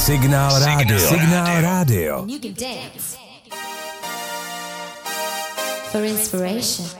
Signál rádio. Signál rádio. And you can dance for inspiration.